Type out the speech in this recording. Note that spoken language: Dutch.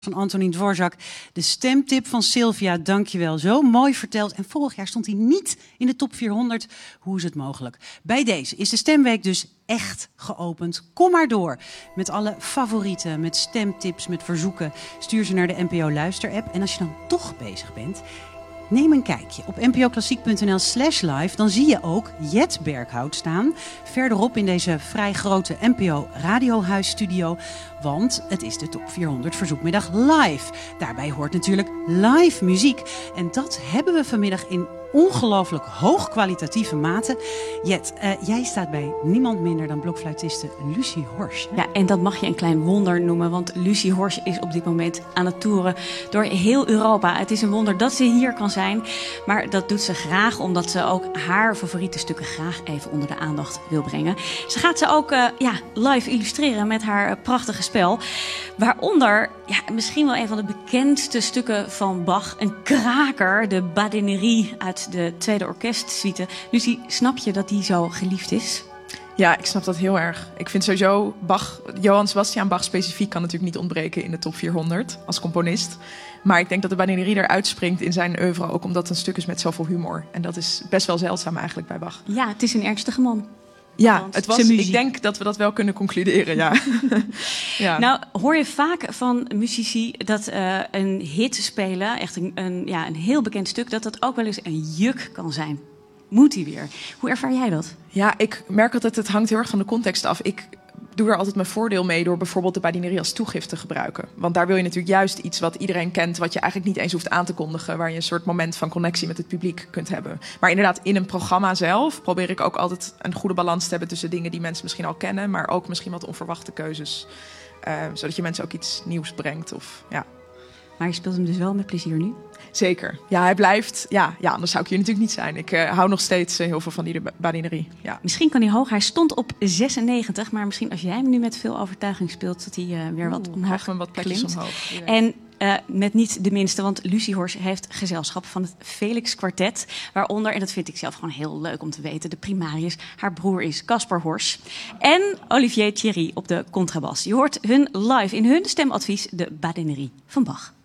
van Antonin Dvorak. De stemtip van Sylvia, dankjewel. Zo mooi verteld. En vorig jaar stond hij niet in de top 400. Hoe is het mogelijk? Bij deze is de stemweek dus echt geopend. Kom maar door met alle favorieten, met stemtips, met verzoeken. Stuur ze naar de NPO Luister-app. En als je dan toch bezig bent, neem een kijkje op npoklassiek.nl/live. Dan zie je ook Jet Berghout staan. Verderop in deze vrij grote NPO Radiohuisstudio. Want het is de Top 400 Verzoekmiddag live. Daarbij hoort natuurlijk live muziek. En dat hebben we vanmiddag in ongelooflijk hoogkwalitatieve mate. Jet, jij staat bij niemand minder dan blokfluitiste Lucie Horsch. Ja, en dat mag je een klein wonder noemen, want Lucie Horsch is op dit moment aan het toeren door heel Europa. Het is een wonder dat ze hier kan zijn, maar dat doet ze graag omdat ze ook haar favoriete stukken graag even onder de aandacht wil brengen. Ze gaat ze ook live illustreren met haar prachtige spel, waaronder misschien wel een van de bekendste stukken van Bach, een kraker, de Badinerie uit de Tweede Orkestsuite. Lucie, snap je dat die zo geliefd is? Ja, ik snap dat heel erg. Ik vind sowieso Bach, Johann Sebastian Bach specifiek kan natuurlijk niet ontbreken in de top 400 als componist. Maar ik denk dat de Badinerie eruit springt in zijn oeuvre, ook omdat het een stuk is met zoveel humor. En dat is best wel zeldzaam eigenlijk bij Bach. Ja, het is een ernstige man. Ja, ik denk dat we dat wel kunnen concluderen, ja. Ja. Nou, hoor je vaak van muzici dat een hit spelen, echt een heel bekend stuk, dat ook wel eens een juk kan zijn. Moet hij weer? Hoe ervaar jij dat? Ja, ik merk altijd, het hangt heel erg van de context af. Ik doe er altijd mijn voordeel mee door bijvoorbeeld de Badinerie als toegift te gebruiken. Want daar wil je natuurlijk juist iets wat iedereen kent, wat je eigenlijk niet eens hoeft aan te kondigen, waar je een soort moment van connectie met het publiek kunt hebben. Maar inderdaad, in een programma zelf probeer ik ook altijd een goede balans te hebben tussen dingen die mensen misschien al kennen, maar ook misschien wat onverwachte keuzes. Zodat je mensen ook iets nieuws brengt. Maar je speelt hem dus wel met plezier nu? Zeker. Ja, hij blijft. Ja, anders zou ik hier natuurlijk niet zijn. Ik hou nog steeds heel veel van die Badinerie. Ja. Misschien kan hij hoog. Hij stond op 96, maar misschien als jij hem nu met veel overtuiging speelt, dat hij weer wat omhoog wat plekjes klimt. Omhoog. Ja. En met niet de minste, want Lucie Horsch heeft gezelschap van het Felix Quartet. Waaronder, en dat vind ik zelf gewoon heel leuk om te weten, de primarius. Haar broer is Caspar Horsch. En Olivier Thierry op de contrabas. Je hoort hun live in hun stemadvies, de Badinerie van Bach.